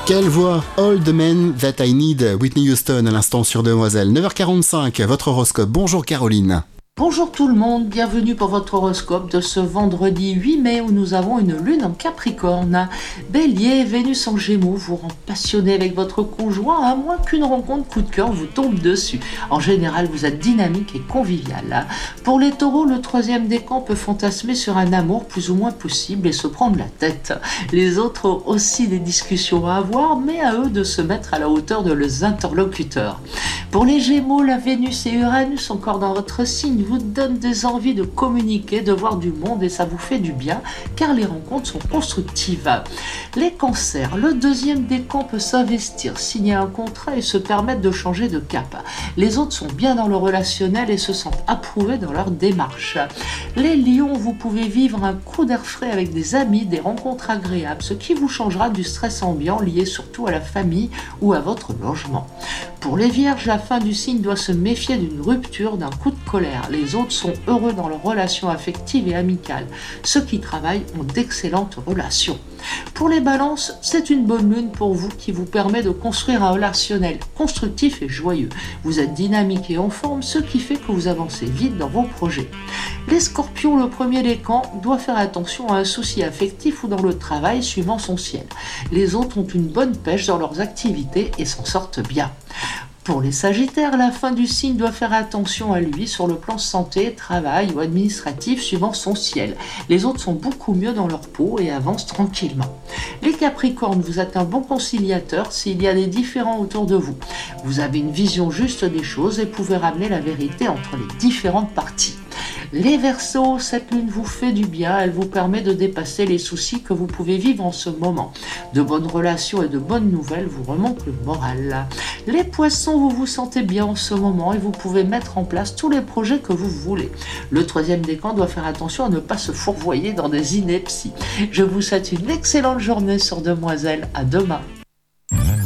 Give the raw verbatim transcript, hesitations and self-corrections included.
Quelle voix! All the Men That I Need, Whitney Houston à l'instant sur Demoiselle. neuf heures quarante-cinq, votre horoscope. Bonjour Caroline. Bonjour tout le monde, bienvenue pour votre horoscope de ce vendredi huit mai où nous avons une lune en Capricorne. Bélier, Vénus en Gémeaux vous rend passionné avec votre conjoint à moins qu'une rencontre coup de cœur vous tombe dessus. En général, vous êtes dynamique et convivial. Pour les taureaux, le troisième décan peut fantasmer sur un amour plus ou moins possible et se prendre la tête. Les autres ont aussi des discussions à avoir, mais à eux de se mettre à la hauteur de leurs interlocuteurs. Pour les Gémeaux, la Vénus et Uranus encore dans votre signe vous donne des envies de communiquer, de voir du monde et ça vous fait du bien car les rencontres sont constructives. Les cancers, le deuxième décan peut s'investir, signer un contrat et se permettre de changer de cap. Les autres sont bien dans le relationnel et se sentent approuvés dans leur démarche. Les lions, vous pouvez vivre un coup d'air frais avec des amis, des rencontres agréables, ce qui vous changera du stress ambiant lié surtout à la famille ou à votre logement. Pour les vierges, la fin du signe doit se méfier d'une rupture, d'un coup de colère. Les autres sont heureux dans leurs relations affectives et amicales. Ceux qui travaillent ont d'excellentes relations. Pour les balances, c'est une bonne lune pour vous qui vous permet de construire un relationnel constructif et joyeux. Vous êtes dynamique et en forme, ce qui fait que vous avancez vite dans vos projets. Les scorpions, le premier décan, doit faire attention à un souci affectif ou dans le travail suivant son ciel. Les autres ont une bonne pêche dans leurs activités et s'en sortent bien. Pour les sagittaires, la fin du signe doit faire attention à lui sur le plan santé, travail ou administratif suivant son ciel. Les autres sont beaucoup mieux dans leur peau et avancent tranquillement. Les capricornes, vous êtes un bon conciliateur s'il y a des différends autour de vous. Vous avez une vision juste des choses et pouvez ramener la vérité entre les différentes parties. Les Verseaux, cette lune vous fait du bien, elle vous permet de dépasser les soucis que vous pouvez vivre en ce moment. De bonnes relations et de bonnes nouvelles vous remontent le moral. Les Poissons, vous vous sentez bien en ce moment et vous pouvez mettre en place tous les projets que vous voulez. Le troisième décan doit faire attention à ne pas se fourvoyer dans des inepties. Je vous souhaite une excellente journée sur Demoiselle, à demain.